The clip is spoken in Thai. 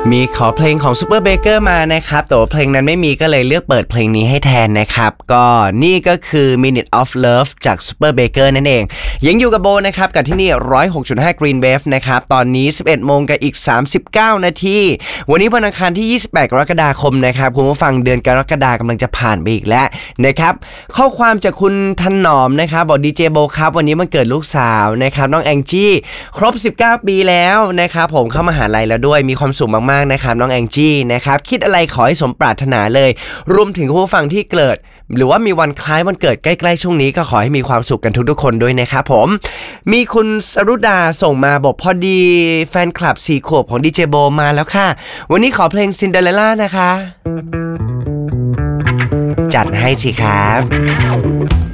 มีขอเพลงของ Super Baker มานะครับแต่ว่าเพลงนั้นไม่มีก็เลยเลือกเปิดเพลงนี้ให้แทนนะครับก็นี่ก็คือ Minute of Love จาก Super Baker นั่นเองยังอยู่กับโบนะครับกับที่นี่ 106.5 Green Wave นะครับตอนนี้ 11 โมงกับอีก39 นาทีวันนี้วันอังคารที่ 28 กรกฎาคมนะครับคุณผู้ฟังเดือนกรกฎาคมกำลังจะผ่านไปอีกแล้วนะครับข้อความจากคุณถนอมนะครับบอกดีเจโบครับวันนี้มันเกิดลูกสาวนะครับน้องแองจี้ครบ19 ปีแล้วนะครับผมเข้ามหาลัยแล้วด้วยมีความสุขมากๆนะครับน้องแองจี้นะครับคิดอะไรขอให้สมปรารถนาเลยรวมถึงผู้ฟังที่เกิดหรือว่ามีวันคล้ายวันเกิดใกล้ๆช่วงนี้ก็ขอให้มีความสุขกันทุกๆคนด้วยนะครับผมมีคุณสรุดาส่งมาบอกพอดีแฟนคลับ4 ขวบของดีเจโบมาแล้วค่ะวันนี้ขอเพลงซินเดอเรลล่านะคะจัดให้สิครับ